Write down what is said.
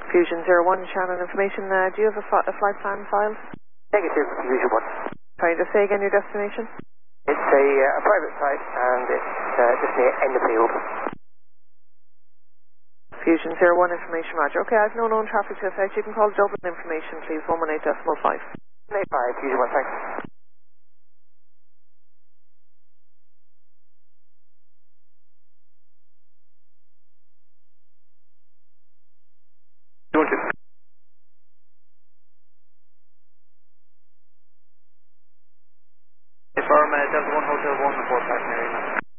Fusion 01, Shannon information. Do you have a flight plan filed? Negative, Fusion 1. Sorry, just say again your destination. It's a private flight and it's just near Enderfield. Fusion 01 information, roger. Okay, I have no known traffic to affect. You can call Dublin information, please, 118.5. 185, Fusion 1, thanks. From Delta 1 Hotel 1 report back, Mary.